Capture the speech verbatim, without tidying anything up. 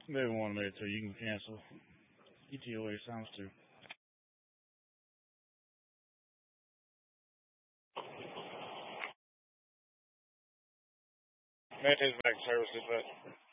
Maybe one minute too. You can cancel. E T O A sounds too. Maintains back services, but